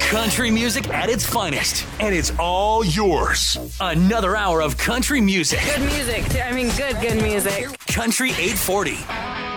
Country music at its finest. And it's all yours. Another hour of country music. Good music. I mean, good music. Country 840.